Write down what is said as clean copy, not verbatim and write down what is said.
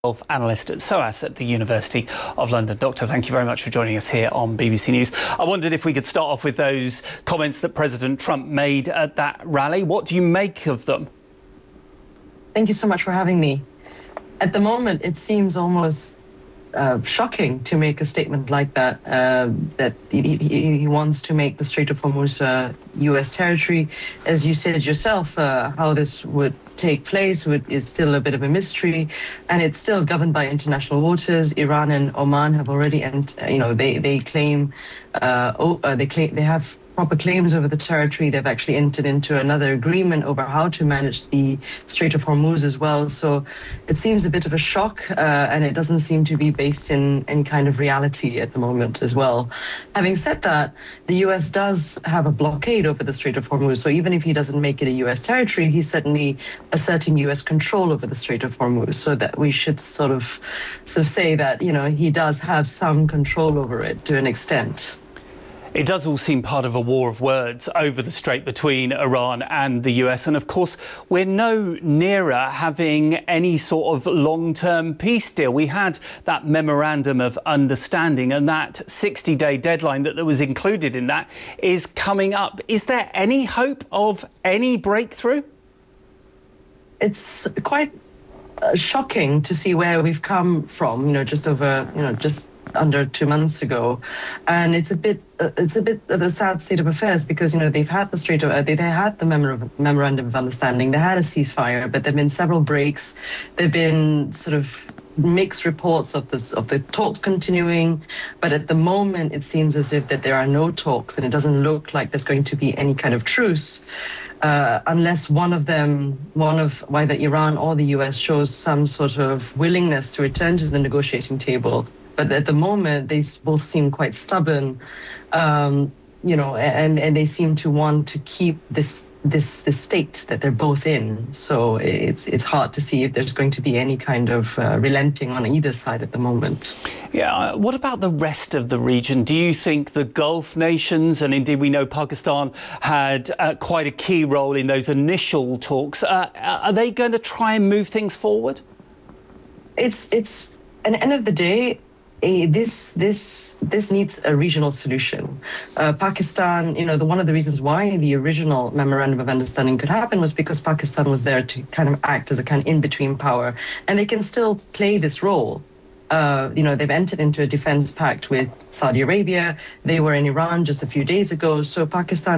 Gulf analyst at SOAS at the University of London. Doctor, thank you very much for joining us here on BBC News. I wondered if we could start off with those comments that President Trump made at that rally. What do you make of them? Thank you so much for having me. At the moment, it seems almost shocking to make a statement like that, that he wants to make the Strait of Hormuz U.S. territory. As you said yourself, how this would take place is still a bit of a mystery, and it's still governed by international waters. Iran and Oman have already, they claim they have proper claims over the territory. They've actually entered into another agreement over how to manage the Strait of Hormuz as well. So it seems a bit of a shock, and it doesn't seem to be based in any kind of reality at the moment as well. Having said that, the US does have a blockade over the Strait of Hormuz. So even if he doesn't make it a US territory, he's certainly asserting US control over the Strait of Hormuz, so that we should sort of say that, he does have some control over it to an extent. It does all seem part of a war of words over the strait between Iran and the US. And of course, we're no nearer having any sort of long-term peace deal. We had that memorandum of understanding, and that 60-day deadline that was included in that is coming up. Is there any hope of any breakthrough? It's quite shocking to see where we've come from, just under 2 months ago, and it's a bit of a sad state of affairs, because they've had the they had the memorandum of understanding, they had a ceasefire, but there've been several breaks. There've been sort of mixed reports of the talks continuing, but at the moment it seems as if that there are no talks, and it doesn't look like there's going to be any kind of truce. Unless one of either Iran or the US shows some sort of willingness to return to the negotiating table. But at the moment, they both seem quite stubborn, and they seem to want to keep this state that they're both in. So it's hard to see if there's going to be any kind of relenting on either side at the moment. Yeah. What about the rest of the region? Do you think the Gulf nations, and indeed we know Pakistan had quite a key role in those initial talks, are they going to try and move things forward? It's at the end of the day, this needs a regional solution. Pakistan, one of the reasons why the original memorandum of understanding could happen was because Pakistan was there to kind of act as a kind of in-between power, and they can still play this role. They've entered into a defense pact with Saudi Arabia. They were in Iran just a few days ago, so Pakistan